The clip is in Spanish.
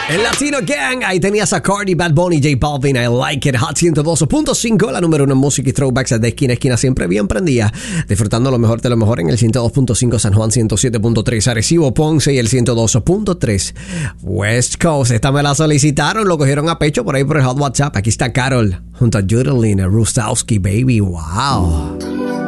El Latino Gang, ahí tenías a Cardi, Bad Bunny, J Balvin, I Like It, Hot 102.5, la número uno en música y throwbacks de esquina a esquina, siempre bien prendida, disfrutando lo mejor de lo mejor en el 102.5 San Juan, 107.3 Arecibo, Ponce y el 102.3 West Coast. Esta me la solicitaron, lo cogieron a pecho por ahí por el hot WhatsApp. Aquí está Carol junto a Judalina Rustowski, baby, wow.